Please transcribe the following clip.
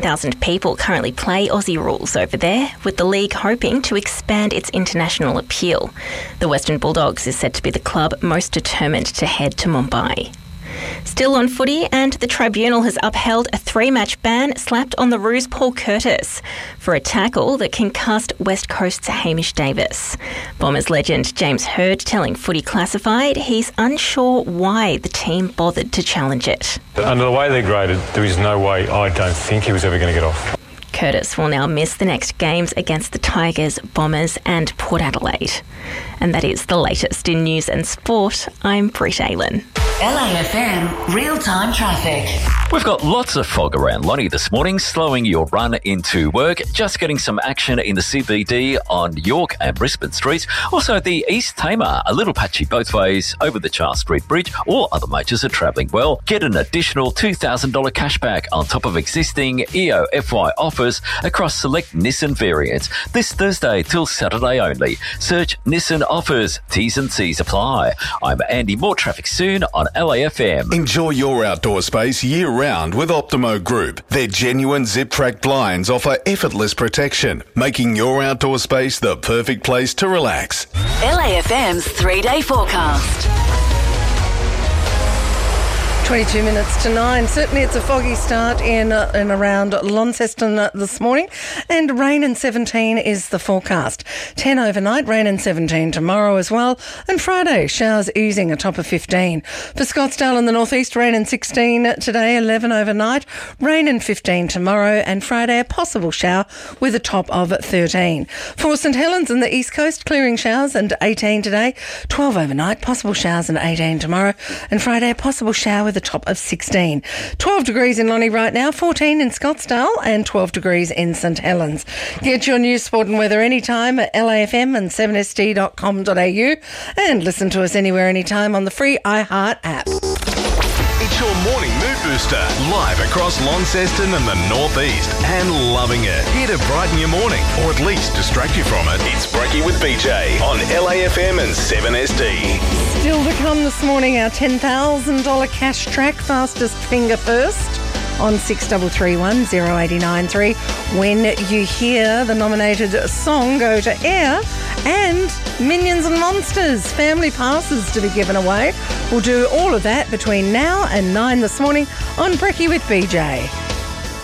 1,000 people currently play Aussie rules over there, with the league hoping to expand its international appeal. The Western Bulldogs is said to be the club most determined to head to Mumbai. Still on footy, and the tribunal has upheld a 3-match ban slapped on the Roos Paul Curtis for a tackle that concussed West Coast's Hamish Davis. Bombers legend James Hird telling Footy Classified he's unsure why the team bothered to challenge it. Under the way they're graded, there is no way, I don't think he was ever going to get off. Curtis will now miss the next games against the Tigers, Bombers and Port Adelaide. And that is the latest in news and sport. I'm Britt Aylen. LAFM real-time traffic. We've got lots of fog around Lonnie this morning, slowing your run into work. Just getting some action in the CBD on York and Brisbane streets. Also, the East Tamar, a little patchy both ways over the Charles Street Bridge. All other majors are travelling well. Get an additional $2,000 cashback on top of existing EOFY offers across select Nissan variants. This Thursday till Saturday only. Search Nissan offers. T's and C's apply. I'm Andy. More traffic soon on LAFM. Enjoy your outdoor space year-round with Optimo Group. Their genuine zip-track blinds offer effortless protection, making your outdoor space the perfect place to relax. LAFM's 3-day forecast. 22 minutes to 9. Certainly it's a foggy start in and around Launceston this morning, and rain and 17 is the forecast. 10 overnight, rain and 17 tomorrow as well, and Friday showers easing, a top of 15. For Scottsdale in the northeast, rain and 16 today, 11 overnight, rain and 15 tomorrow, and Friday a possible shower with a top of 13. For St Helens in the east coast, clearing showers and 18 today, 12 overnight, possible showers and 18 tomorrow, and Friday a possible shower with a top of 16. 12 degrees in Lonnie right now, 14 in Scottsdale and 12 degrees in St Helens. Get your news, sport and weather anytime at LAFM and 7sd.com.au and listen to us anywhere anytime on the free iHeart app. It's your morning mood booster, live across Launceston and the northeast, and loving it. Here to brighten your morning, or at least distract you from it. It's Brekkie with BJ on LAFM and 7SD. Still to come this morning, our $10,000 cash track, fastest finger first on 6331 0893. When you hear the nominated song go to air, and Minions and Monsters family passes to be given away. We'll do all of that between now and 9 this morning on Brekkie with BJ.